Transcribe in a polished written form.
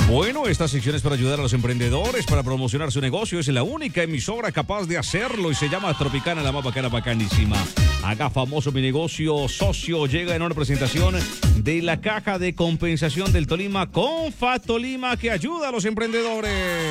Bueno, esta sección es para ayudar a los emprendedores, para promocionar su negocio. Es la única emisora capaz de hacerlo y se llama Tropicana, la más bacana, bacanísima. Haga famoso mi negocio, socio. Llega en una presentación de la Caja de Compensación del Tolima, Confa Tolima, que ayuda a los emprendedores.